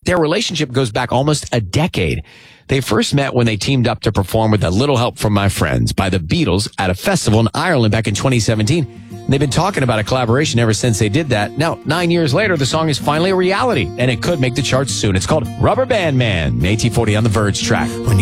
their relationship goes back almost a decade. They first met when they teamed up to perform with A Little Help from My Friends by the Beatles at a festival in Ireland back in 2017. They've been talking about a collaboration ever since they did that. Now, 9 years later, the song is finally a reality, and it could make the charts soon. It's called Rubber Band Man, AT40 on the Verge track.